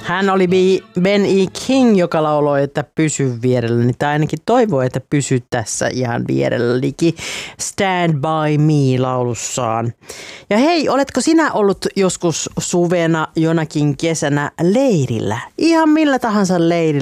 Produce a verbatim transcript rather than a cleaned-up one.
Hän oli Ben E. King, joka lauloi, että pysy vierelläni, tai ainakin toivoi, että pysy tässä ihan vierellänikin Stand By Me laulussaan. Ja hei, oletko sinä ollut joskus suvena jonakin kesänä leirillä? Ihan millä tahansa leirillä.